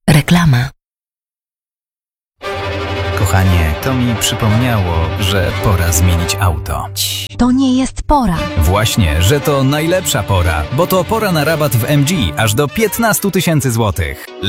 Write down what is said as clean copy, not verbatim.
Reklama. Kochanie, to mi przypomniało, że pora zmienić auto. To nie jest pora. Właśnie, że to najlepsza pora, bo to pora na rabat w MG aż do 15 000 złotych.